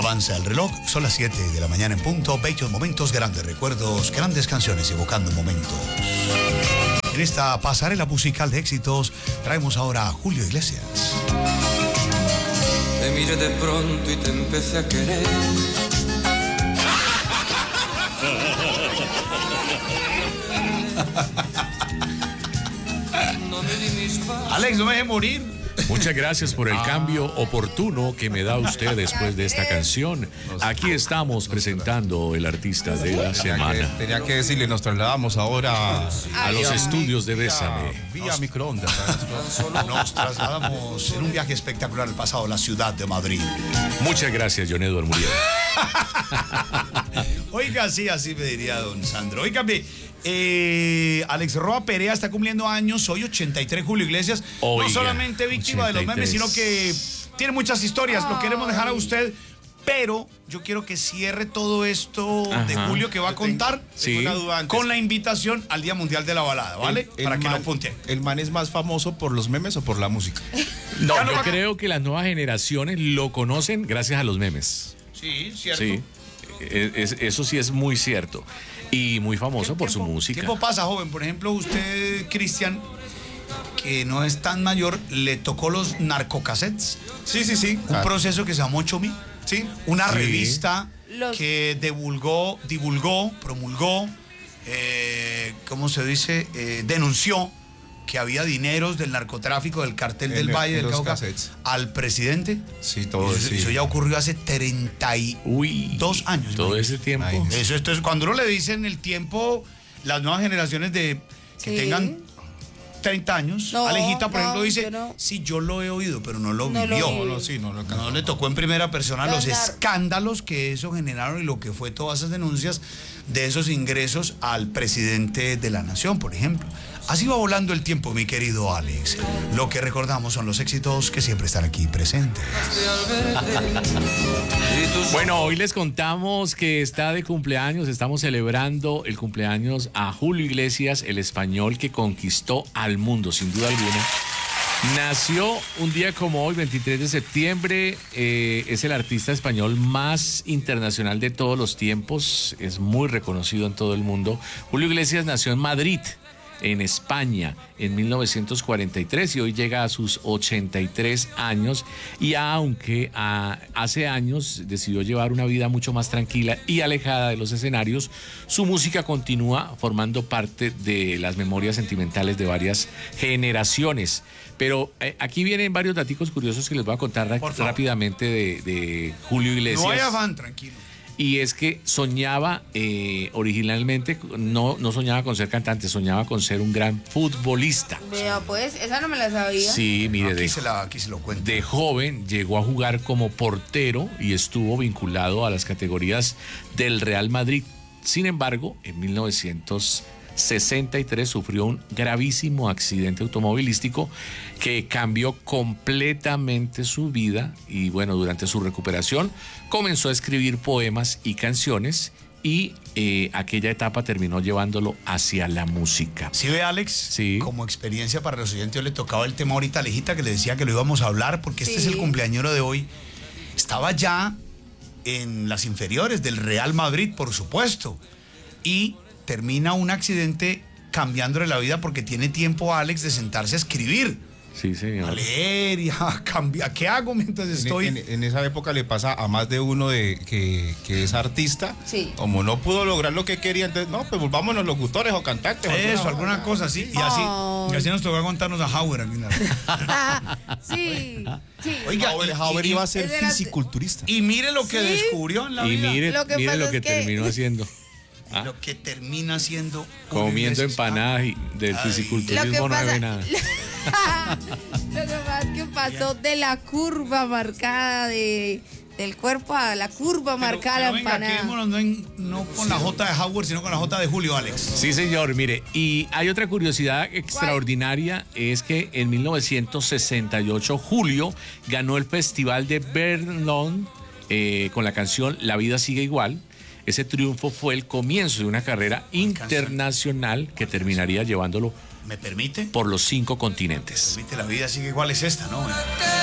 Avanza el reloj, son las 7 de la mañana en punto. Bellos momentos, grandes recuerdos, grandes canciones evocando momentos. En esta pasarela musical de éxitos traemos ahora a Julio Iglesias. Te miré de pronto y te empecé a querer. Alex, no me deje morir. Muchas gracias por el cambio oportuno que me da usted después de esta canción. Aquí estamos presentando el artista de la semana. Tenía que decirle, nos trasladamos ahora A los estudios de Bésame. vía microondas. Nos trasladamos en un viaje espectacular al pasado a la ciudad de Madrid. Muchas gracias, John Edward Muriel. Oiga, sí, así me diría don Sandro. Óigame, Alex Roa Perea está cumpliendo años hoy, 83, Julio Iglesias. Oiga, no solamente víctima 83. de los memes, sino que tiene muchas historias. Lo queremos dejar a usted, pero yo quiero que cierre todo esto de Julio que va a contar Sí. con la invitación al Día Mundial de la Balada, ¿vale? Para que lo apunte. ¿El man es más famoso por los memes o por la música? No, Ya no yo va- creo que las nuevas generaciones lo conocen gracias a los memes. Sí, cierto. Sí, eso sí es muy cierto. Y muy famoso por su ¿Qué música. tiempo pasa, joven? Por ejemplo, usted, Cristian, que no es tan mayor, le tocó los narcocassettes. Sí. Un proceso que se llamó Chomi. Sí. Una Sí. revista Los- que promulgó, ¿cómo se dice? Denunció que había dineros del narcotráfico, del cartel del En Valle del los Cauca cassettes. al presidente. Sí, todo Eso, sí. eso ya ocurrió hace 32 años. Todo imagínese. ese tiempo. Imagínese. Eso, esto es cuando uno le dicen el tiempo, las nuevas generaciones que Sí. tengan 30 años. No, Alejita, por no, ejemplo, dice, yo no. sí, yo lo he oído, pero no lo No lo vivió. viví. No le tocó en primera persona los Claro. escándalos que eso generaron y lo que fue todas esas denuncias de esos ingresos al presidente de la nación, por ejemplo. Así va volando el tiempo, mi querido Alex. Lo que recordamos son los éxitos que siempre están aquí presentes. Bueno, hoy les contamos que está de cumpleaños, estamos celebrando el cumpleaños a Julio Iglesias, el español que conquistó al mundo, sin duda alguna. Nació un día como hoy, 23 de septiembre, es el artista español más internacional de todos los tiempos, es muy reconocido en todo el mundo. Julio Iglesias nació en Madrid, en España, en 1943 y hoy llega a sus 83 años y aunque hace años decidió llevar una vida mucho más tranquila y alejada de los escenarios, su música continúa formando parte de las memorias sentimentales de varias generaciones. Pero aquí vienen varios daticos curiosos que les voy a contar Por favor. rápidamente de Julio Iglesias. No hay afán, tranquilo. Y es que soñaba originalmente, no soñaba con ser cantante, soñaba con ser un gran futbolista. Vea, pues, esa no me la sabía. Sí, mire, Aquí se lo cuento. de joven llegó a jugar como portero y estuvo vinculado a las categorías del Real Madrid. Sin embargo, en 1963 sufrió un gravísimo accidente automovilístico que cambió completamente su vida y bueno, durante su recuperación comenzó a escribir poemas y canciones y aquella etapa terminó llevándolo hacia la música. ¿Sí ve, Alex? Sí. Como experiencia para los oyentes, yo le tocaba el tema ahorita a Alejita, que le decía que lo íbamos a hablar, porque este es el Sí. cumpleañero de hoy. Estaba ya en las inferiores del Real Madrid, por supuesto, y termina un accidente cambiándole la vida porque tiene tiempo, Alex, de sentarse a escribir, Sí, señor. a leer y a cambiar. ¿Qué hago mientras estoy? En esa época le pasa a más de uno que es artista. Sí. Como no pudo lograr lo que quería, entonces, no, pues volvámonos locutores o cantantes. Eso, alguna cosa así. Y así, Ay. y así nos tocó contarnos a Howard aquí. Sí, sí. Oiga, Hauer iba a ser Ese era- fisiculturista. y mire lo que ¿Sí? descubrió en la Y vida. mire Lo que mire pasa lo que es que- terminó haciendo. ¿Ah? Lo que termina siendo Comiendo empanadas y del Ay. fisiculturismo no ve nada. Lo que pasa es que pasó de la curva marcada del cuerpo a la curva marcada la venga, empanada. quedémonos no con la J de Howard, sino con la J de Julio, Alex. Sí, señor, mire, y hay otra curiosidad extraordinaria, es que en 1968 Julio ganó el Festival de Berlín con la canción La vida sigue igual. Ese triunfo fue el comienzo de una carrera internacional que terminaría llevándolo ¿Me permite? por los 5 continentes. La vida sigue igual, es esta, ¿no?